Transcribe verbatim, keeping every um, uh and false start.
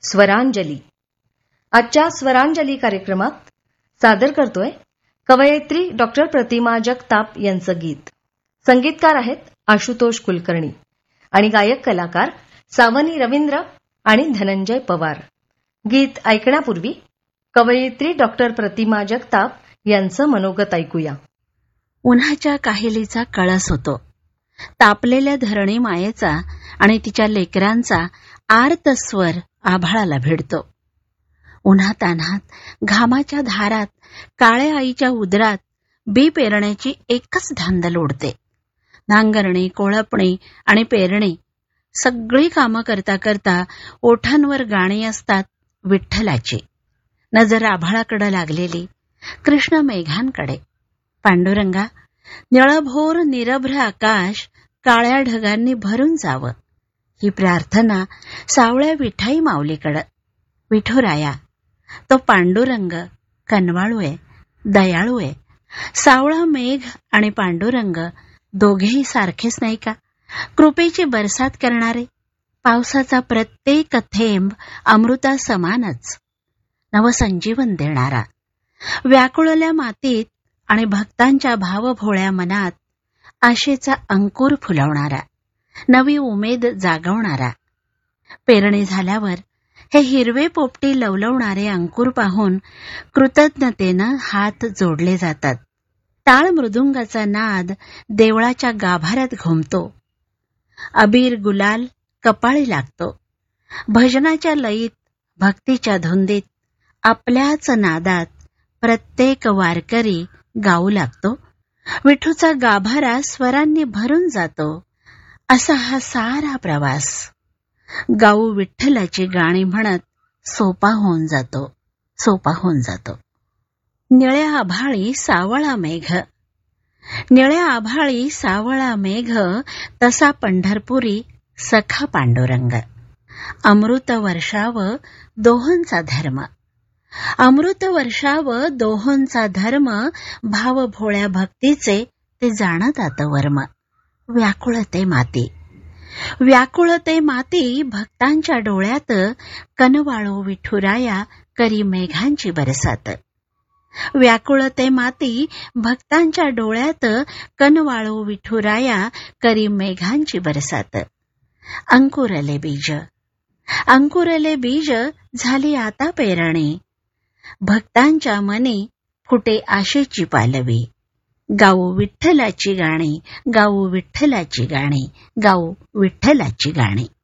स्वरांजली. आजच्या स्वरांजली कार्यक्रमात सादर करतोय कवयित्री डॉक्टर प्रतिमा जगताप यांचं गीत. संगीतकार आहेत आशुतोष कुलकर्णी आणि गायक कलाकार सावनी रवींद्र आणि धनंजय पवार. गीत ऐकण्यापूर्वी कवयित्री डॉक्टर प्रतिमा जगताप यांचं मनोगत ऐकूया. उन्हाच्या काहिलीचा कळस होतो. तापलेल्या धरणी मायेचा आणि तिच्या लेकरांचा आर्त स्वर आभाळाला भिडतो. उन्हातान्हात घामाच्या धारात काळ्या आईच्या उदरात बी पेरण्याची एकच धांदल उडते. नांगरणी, कोळपणी आणि पेरणी सगळी कामं करता करता ओठांवर गाणी असतात विठ्ठलाची. नजर आभाळाकडे लागलेली, कृष्ण मेघांकडे. पांडुरंगा, निळभोर निरभ्र आकाश काळ्या ढगांनी भरून जावं, ही प्रार्थना सावळ्या विठाई माऊलीकडं. विठुराया, तो पांडुरंग कनवाळू आहे, दयाळू आहे. सावळा मेघ आणि पांडुरंग दोघेही सारखेच नाही का? कृपेची बरसात करणारे, पावसाचा प्रत्येक थेंब अमृता समानच, नवसंजीवन देणारा. व्याकुळल्या मातीत आणि भक्तांच्या भावभोळ्या मनात आशेचा अंकुर फुलवणारा, नवी उमेद जागवणारा. पेरणी झाल्यावर हे हिरवे पोपटी लवलवणारे अंकुर पाहून कृतज्ञतेनं हात जोडले जातात. टाळ मृदुंगाचा नाद देवळाच्या गाभाऱ्यात घुमतो. अबीर गुलाल कपाळी लागतो. भजनाच्या लयीत, भक्तीच्या धुंदीत, आपल्याच नादात प्रत्येक वारकरी गाऊ लागतो. विठूचा गाभारा स्वरांनी भरून जातो. असा हा सारा प्रवास गाऊ विठ्ठलाची गाणी म्हणत सोपा होऊन जातो, सोपा होऊन जातो. निळ्या आभाळी सावळा मेघ, निळ्या आभाळी सावळा मेघ, तसा पंढरपुरी सखा पांडुरंग. अमृत वर्षाव दोहोंचा धर्म, अमृत वर्षाव दोहोंचा धर्म, भाव भोळ्या भक्तीचे ते जाणतात वर्म. व्याकुळते माती, व्याकुळते माती भक्तांच्या डोळ्यात, कनवाळो विठुराया करी मेघांची बरसात. व्याकुळते माती भक्तांच्या डोळ्यात, कनवाळो विठुराया करी मेघांची बरसात. अंकुरले बीज, अंकुरले बीज झाली आता पेरणी, भक्तांच्या मनी फुटे आशेची पालवी. गाऊ विठ्ठलाची गाणी, गाऊ विठ्ठलाची गाणी, गाऊ विठ्ठलाची गाणी.